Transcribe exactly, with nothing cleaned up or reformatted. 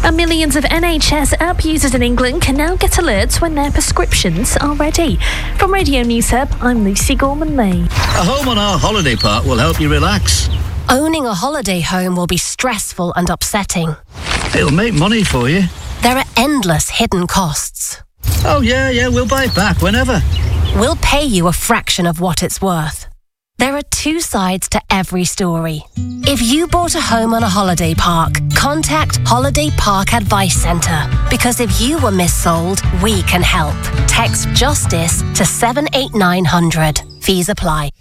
And millions of N H S app users in England can now get alerts when their prescriptions are ready. From Radio News Hub, I'm Lucy Gorman-May. A home on our holiday park will help you relax. Owning a holiday home will be stressful and upsetting. It'll make money for you. There are endless hidden costs. Oh yeah, yeah, we'll buy it back whenever. We'll pay you a fraction of what it's worth. There are two sides to every story. If you bought a home on a holiday park, contact Holiday Park Advice Centre. Because if you were missold, we can help. Text JUSTICE to seven eight nine hundred. Fees apply.